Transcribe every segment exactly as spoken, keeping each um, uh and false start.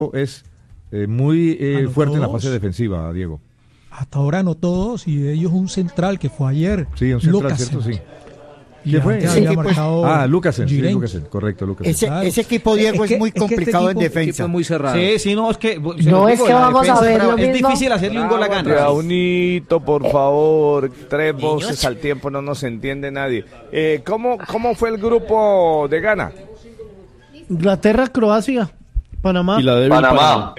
es eh, muy eh, fuerte en la todos. fase defensiva, Diego. Hasta ahora no todos, y de ellos un central que fue ayer. Sí, un central, Lukasen. cierto, sí. Y ¿Quién fue? antes Ese había equipo es- marcado Ah, Lukasen, sí, Girenki. Lukasen, correcto, Lukasen. Ese, Claro. ese equipo, Diego, Es es, que- muy es que este complicado equipo- en equipo defensa. es muy cerrado. Sí, sí, no, es que... se No, lo es digo, que la vamos a defensa ver es brava. lo Es mismo. difícil hacerle un gol a Gana. Raunito, por favor, tres voces al tiempo, no nos entiende nadie. Eh, ¿cómo, ¿Cómo fue el grupo de Ghana? Inglaterra, Croacia, Panamá. Y la débil Panamá.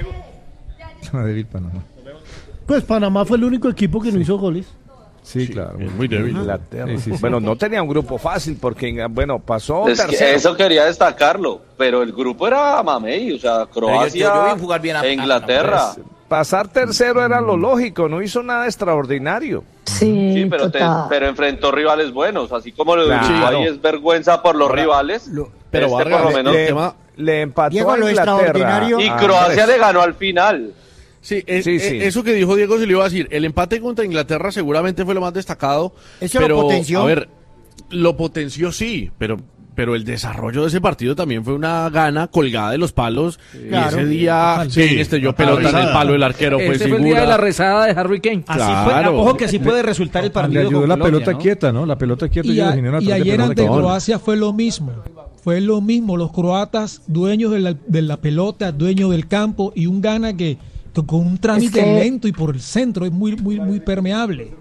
Ah, débil Panamá. Pues Panamá fue el único equipo que no hizo goles. Sí, claro. Es muy débil. Inglaterra. Sí, sí, sí. Bueno, no tenía un grupo fácil porque, bueno, pasó Es que tercero. eso quería destacarlo, pero el grupo era mamey, o sea, Croacia yo- yo vi jugar bien a- e Inglaterra. Pues, pasar tercero era lo lógico, no hizo nada extraordinario. Sí, Sí, pero, te- total. pero enfrentó rivales buenos, así como lo de Claro. Uruguay es vergüenza por los rivales. Pero este Vargas, por lo le- menos. le, tema- le empató Diego, a lo Inglaterra. extraordinario- Y a Croacia Andrés. le ganó al final. Sí, es- Sí, eh, sí. eso que dijo Diego se le iba a decir. El empate contra Inglaterra seguramente fue lo más destacado. ¿Eso lo pero, potenció? A ver, lo potenció sí, pero pero el desarrollo de ese partido también fue una gana colgada de los palos. Claro. Y ese día, Total. sí, Sí, este yo total. pelota en el palo, el arquero fue Este fue el día de la figura. rezada de Harry Kane. Así Claro. Ojo que así puede resultar el Le partido ayudó con la Colombia, pelota ¿no? quieta, ¿no? La pelota quieta Y, ya a- definieron la y pelota ayer que no ante le quedó. Croacia fue lo mismo. Fue lo mismo. Los croatas, dueños de la, de la pelota, dueños del campo, y un Ghana que, que con un trámite Es que- lento y por el centro es muy, muy, muy permeable.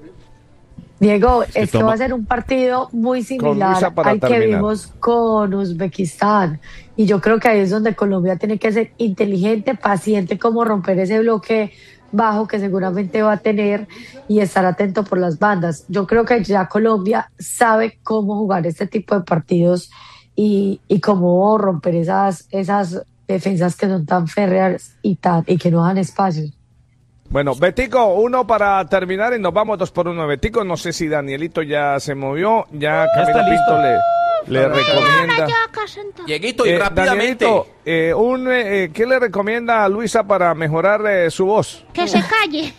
Diego, esto toma- va a ser un partido muy Luisa similar para al que terminar. vimos con Uzbekistán. Y yo creo que ahí es donde Colombia tiene que ser inteligente, paciente, como romper ese bloque bajo que seguramente va a tener y estar atento por las bandas. Yo creo que ya Colombia sabe cómo jugar este tipo de partidos y, y cómo romper esas, esas defensas que son tan férreas y, tan, y que no dan espacios. Bueno, Betico, uno para terminar y nos vamos dos por uno. Betico, no sé si Danielito ya se movió, ya Camilo está listo. Pinto le, le recomienda. Dieguito, y Eh, rápidamente. Danielito, eh, un, eh, ¿qué le recomienda a Luisa para mejorar eh, su voz? Que se calle.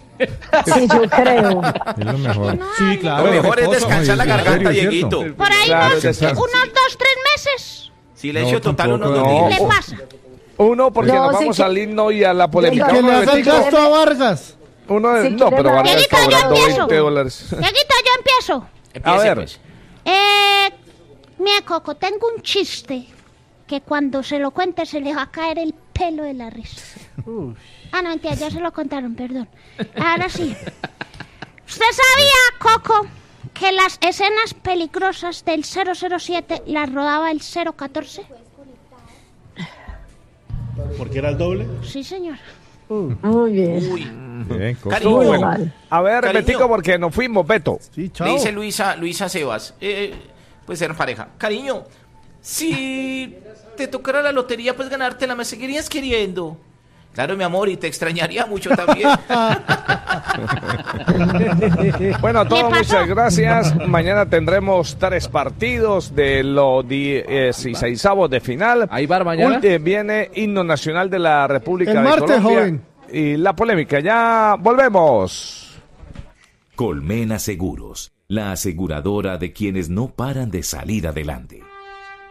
Sí, yo creo. Es lo mejor. Sí, claro. Lo Lo mejor es mejor descansar la Oye, ¿en garganta, serio, Dieguito. cierto? Por ahí Claro, unos, descansa. unos dos, tres meses. Silencio No, total, unos tampoco, dos no. días. Le pasa. Uno, porque No, nos sí vamos que- al himno y a la polémica. Venga, Que Uno le de haga el Betico, gasto a Vargas. uno de- Si no, quiere pero la- Vargas Dieguito, está yo cobrando empiezo. veinte dólares. Dieguito, yo empiezo. Empiece, A ver. pues. Eh, mira, Coco, tengo un chiste que cuando se lo cuente se le va a caer el pelo de la risa. Ah, no, mentira, ya se lo contaron, perdón. Ahora sí. ¿Usted sabía, Coco, que las escenas peligrosas del cero cero siete las rodaba el cero catorce? Porque era el doble. Sí, señor. Muy bien. Bien, Coco. Cariño, Muy Bueno, mal. a ver, Cariño. Betico, porque nos fuimos, Beto. Sí, chao. Le dice Luisa, Luisa Sebas, eh, puede ser pareja. Cariño, si te tocara la lotería, pues ganártela, ¿me seguirías queriendo? Claro, mi amor, y te extrañaría mucho también. Bueno, a ¿Qué todos pasó? muchas gracias. Mañana tendremos tres partidos de los dieciseisavos de final. ¿Hay bar mañana? Ulti- viene himno nacional de la República El de martes, Colombia. joven. Y la polémica. Ya volvemos. Colmena Seguros, la aseguradora de quienes no paran de salir adelante.